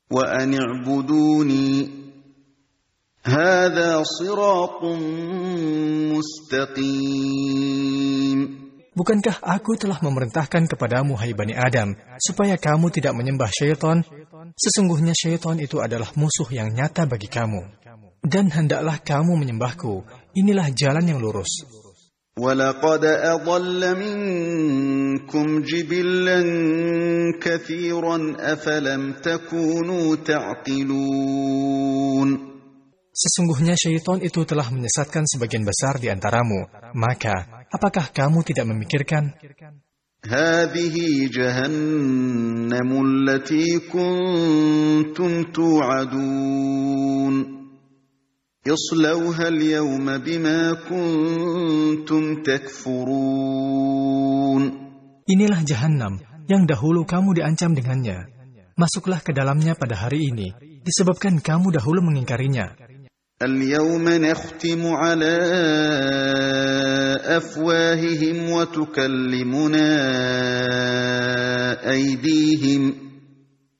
وأن اعبدوني هذا صراط مستقيم. Bukankah aku telah memerintahkan kepadamu, hai Bani Adam, supaya kamu tidak menyembah syaitan? Sesungguhnya syaitan itu adalah musuh yang nyata bagi kamu. Dan hendaklah kamu menyembahku. Inilah jalan yang lurus. وَلَقَدْ أَضَلَّ مِنكُمْ جِبِلًّا كَثِيرًا أَفَلَمْ تَكُونُوا تَعْقِلُونَ. Sesungguhnya syaitan itu telah menyesatkan sebagian besar di antaramu. Maka, apakah kamu tidak memikirkan? هَذِهِ جَهَنَّمُ الَّتِي كُنتُمْ تُوعَدُونَ اصْلَوْهَا الْيَوْمَ بِمَا كُنتُمْ تَكْفُرُونَ. Inilah Jahannam yang dahulu kamu diancam dengannya. Masuklah ke dalamnya pada hari ini, disebabkan kamu dahulu mengingkarinya. الْيَوْمَ نَخْتِمُ عَلَى أَفْوَاهِهِمْ وَتُكَلِّمُنَا أَيْدِيهِمْ